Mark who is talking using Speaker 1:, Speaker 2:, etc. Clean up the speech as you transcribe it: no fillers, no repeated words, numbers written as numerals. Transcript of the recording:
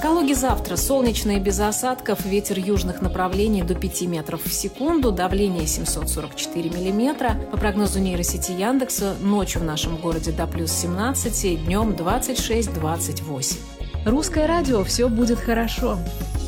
Speaker 1: Калуге завтра солнечно и без осадков, ветер южных направлений до 5 метров в секунду, давление 744 миллиметра. По прогнозу нейросети Яндекса, ночью в нашем городе до плюс 17, днем 26-28. Русское радио, все будет хорошо.